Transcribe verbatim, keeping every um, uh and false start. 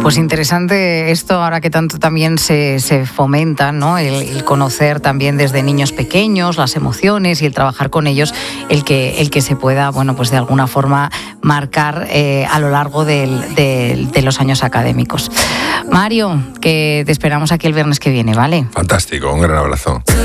Pues interesante esto, ahora que tanto también se, se fomenta, ¿no? El, el conocer también desde niños pequeños las emociones y el trabajar con ellos, el que, el que se pueda, bueno, pues de alguna forma marcar eh, a lo largo del, del, de los años académicos. Mario, que te esperamos aquí el viernes que viene, ¿vale? Fantástico, un gran abrazo.